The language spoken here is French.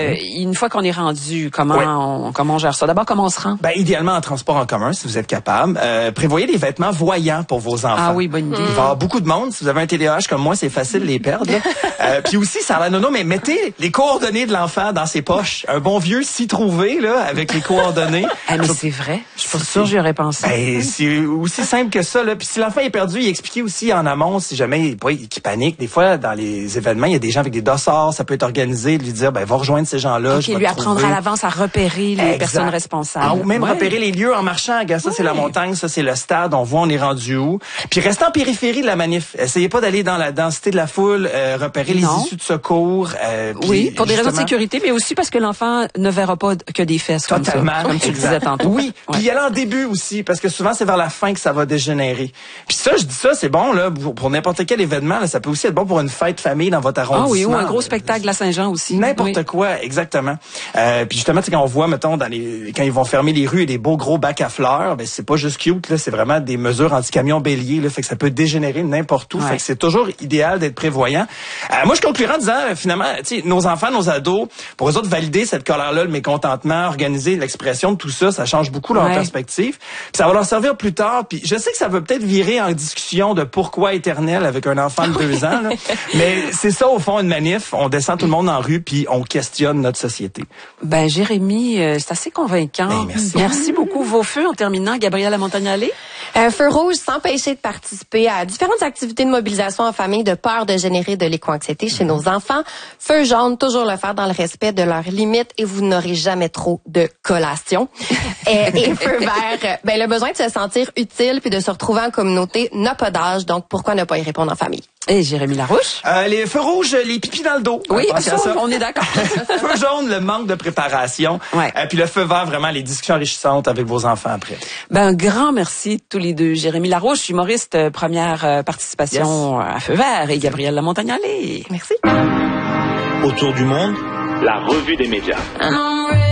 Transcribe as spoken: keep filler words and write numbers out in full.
mm-hmm. une fois qu'on est rendu, comment, ouais. on, comment on gère ça? D'abord, comment on se rend? Ben, idéalement en transport en commun, si vous êtes capable. Euh, prévoyez des vêtements voyants pour vos enfants. Ah oui, bonne idée. Il va y avoir beaucoup de monde. Si vous avez un T D A H comme moi, c'est facile de les perdre. euh, puis aussi, ça a la nono, mais mettez les coordonnées de l'enfant dans ses poches. Un bon vieux s'y trouver, là, avec les coordonnées. Ah, mais c'est vrai. Je suis pas sûre j'y aurais pensé. Ben, c'est aussi simple que ça, là. Puis si l'enfant est perdu, il expliquait aussi en amont, si jamais il, il panique. Des fois, dans les événements, il y a des gens avec des dossards, ça peut être organisé, de lui dire, ben, va rejoindre ces gens-là. Okay, je vais lui apprendre à l'avance à repérer les exact. personnes responsables. Ah, ou même ouais. repérer les lieux en marchant. Regarde, ça, ouais. c'est la montagne, ça, c'est le stade. On voit, on est rendu où. Puis restez en périphérie de la manif. Essayez pas d'aller dans la densité de la foule, euh, repérer non. les issues de secours. Euh, oui, pour des raisons de sécurité, mais aussi parce que l'enfant ne verra pas que des fesses Totalement, comme ça, comme tu disais tantôt. Oui, ouais. puis y aller en début aussi, parce que souvent, c'est vers la fin que ça va dégénérer. Puis ça, je dis ça, c'est bon là pour, pour n'importe quel événement. Là, ça peut aussi être bon pour une fête famille dans votre arrondissement. Ah oui, ou un gros spectacle de la Saint-Jean aussi. N'importe oui. quoi, exactement. Euh, puis justement, quand on voit, mettons, dans les, quand ils vont fermer les rues et des beaux gros bacs à fleurs, ben c'est pas juste cute, là, c'est vraiment des mesures anti-camions béliers, là, fait que ça peut dégénérer n'importe où. Ouais. Fait que c'est toujours idéal d'être prévoyant. Euh, moi, je conclurai en disant, euh, finalement, tu sais, nos enfants, nos ados, pour eux autres, valider cette colère-là, le mécontentement, organiser l'expression de tout ça, ça change beaucoup leur ouais. perspective. Puis ça va leur servir plus tard. Puis je sais que ça va peut-être virer en discussion de pourquoi éternel avec un enfant de deux ans, là. Mais c'est ça, au fond, une manif. On descend tout le monde en rue, puis on questionne notre société. Ben, Jérémy, euh, c'est assez convaincant. Ben, merci. Merci beaucoup. Vos feux, en terminant, Gabrielle Lamontagnale? Euh, feu rouge, s'empêcher de participer à différentes activités de mobilisation en famille de peur de générer de l'éco-anxiété chez mmh. nos enfants. Feu jaune, toujours le faire dans le respect de leurs limites et vous n'aurez jamais trop de collations. et, et feu vert, ben, le besoin de se sentir utile puis de se retrouver en communauté n'a pas d'âge, donc pourquoi ne pas y répondre en famille? Et Jérémy Larouche? Euh, les feux rouges, les pipis dans le dos. Oui, ça, ça. On est d'accord. Feu jaune, le manque de préparation. Ouais. Euh, puis le feu vert, vraiment, les discussions enrichissantes avec vos enfants après. Ben, un grand merci tous les deux. Jérémy Larouche, humoriste, première euh, participation yes. à Feu vert, et Gabrielle Lamontagnale. Merci. Autour du monde, la revue des médias.